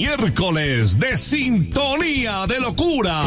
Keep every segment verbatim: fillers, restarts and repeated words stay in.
miércoles de Sintonía de Locura.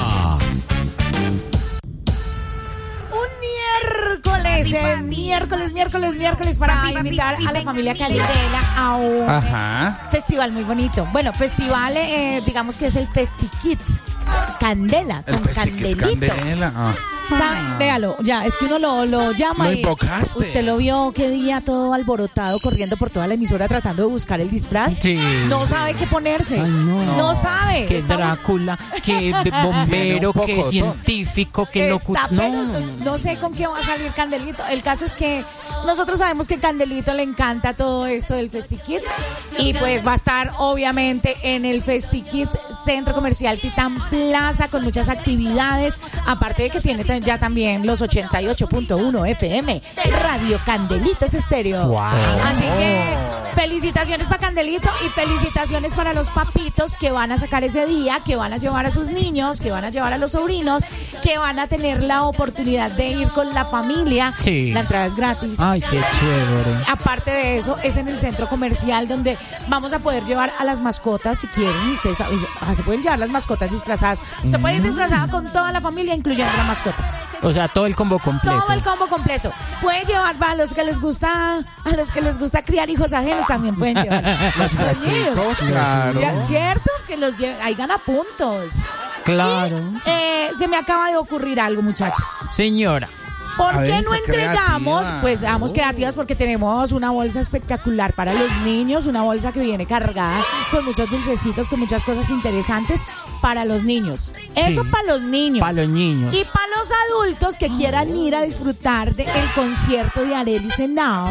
Miércoles, eh, miércoles, miércoles, miércoles para papi, invitar papi, a la familia Candela a un Ajá. festival muy bonito. Bueno, festival, eh, digamos que es el FestiKids Candela, el con FestiKids Candelito. Candela. Ah. ¿Sabe? Véalo, ya, es que uno lo, lo llama lo y invocaste. Usted lo vio qué día todo alborotado, corriendo por toda la emisora tratando de buscar el disfraz. Sí. No sabe qué ponerse. Ay, no. no sabe. Que Estamos... Drácula, que bombero, que científico, que locutor. No. no, no sé con qué va a salir Candelito. El caso es que nosotros sabemos que Candelito le encanta todo esto del FestiKids y pues va a estar obviamente en el FestiKids Centro Comercial Titán Plaza con muchas actividades, aparte de que tiene ya también los ochenta y ocho punto uno F M Radio Candelitos Estéreo. Wow. Así que felicitaciones para Candelito y felicitaciones para los papitos que van a sacar ese día, que van a llevar a sus niños, que van a llevar a los sobrinos, que van a tener la oportunidad de ir con la familia. Sí. La entrada es gratis. Ay, qué chévere. Aparte de eso, es en el centro comercial donde vamos a poder llevar a las mascotas si quieren. Ustedes ah, se pueden llevar las mascotas disfrazadas. Usted puede ir disfrazada con toda la familia, incluyendo la mascota. O sea, todo el combo completo. Todo el combo completo. Pueden llevar para los que les gusta, a los que les gusta criar hijos ajenos, también pueden llevar. Los hijos, claro. Ya, ¿cierto? Que los lleven, ahí gana puntos. Claro. Y, eh, se me acaba de ocurrir algo, muchachos. Señora. ¿Por A qué ver, no está entregamos? creativa. Pues seamos Oh. creativas porque tenemos una bolsa espectacular para los niños, una bolsa que viene cargada con muchos dulcecitos, con muchas cosas interesantes para los niños. Eso Sí. para los niños. Para los niños. Y para los adultos que quieran ir a disfrutar del concierto de Arelis Henao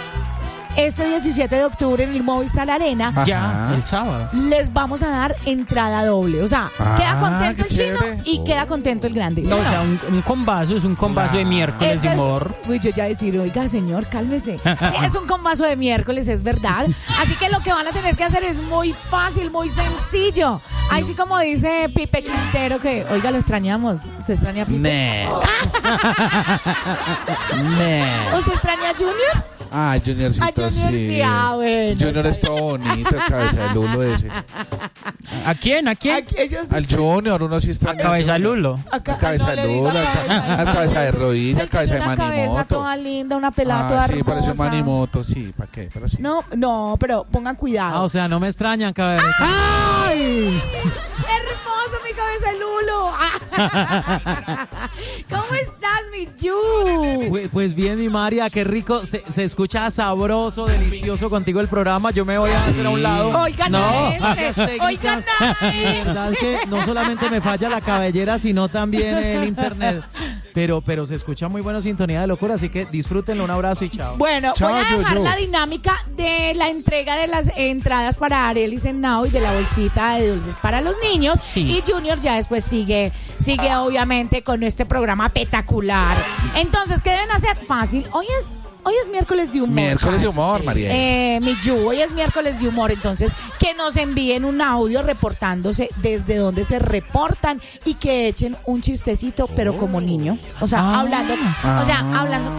este diecisiete de octubre en el Movistar Arena. Ajá. Ya, el sábado. Les vamos a dar entrada doble. O sea, Ah, queda contento el qué chino chévere. y Oh. queda contento el grande. No, ¿Sí o o sea, no? un, un combazo, es un combazo de miércoles Ese de es- humor. Uy, yo ya decir, oiga, señor, cálmese. Sí, es un combazo de miércoles, es verdad. Así que lo que van a tener que hacer es muy fácil, muy sencillo. Ahí sí como dice Pipe Quintero que, oiga, lo extrañamos. ¿Usted extraña a Pipe? Me. Me. ¿Usted extraña a Junior? Ah, Juniorcito, A Junior sí. sí, ah, bueno. Junior es todo bonito, el cabeza de Lulo ese. ¿A quién? ¿A quién? Aquí ellos- Al Junior, uno sí A extraña. al cabeza Junior. Lulo. acá- Al cabeza no le de diga Lulo, al, cabeza ca- al cabeza de rodilla, al Él cabeza de tiene una cabeza manimoto. toda linda, una pelada toda Ah, sí, hermosa. parece un manimoto, sí, ¿para qué? Pero sí. No, no, pero pongan cuidado. Ah, o sea, no me extrañan, cabeza. ¡Ay! ¡Hermoso, mi cabeza de Lulo! ¿Cómo estás, mi Yu? Pues, pues bien, mi María, qué rico. Se, se escucha sabroso, delicioso contigo el programa. Yo me voy a hacer a un lado. Oigan, no, a estas este. Oigan, técnicas. a De verdad que no solamente me falla la cabellera, sino también el internet. Pero, pero se escucha muy buena sintonía de locura, así que disfrútenlo. Un abrazo y chao. Bueno, Chao, voy a dejar Yuyu. la dinámica de la entrega de las entradas para Arelis Henao y de la bolsita de dulces para los niños. Sí. Y Junior ya después sigue, sigue obviamente con este programa espectacular. Entonces, ¿qué deben hacer? Fácil. Hoy es, hoy es miércoles de humor. Miércoles de ¿sabes? humor, María. Eh, mi Yu, hoy es miércoles de humor, entonces que nos envíen un audio reportándose desde donde se reportan y que echen un chistecito, pero como niño. O sea, Ah. hablando, o sea, hablando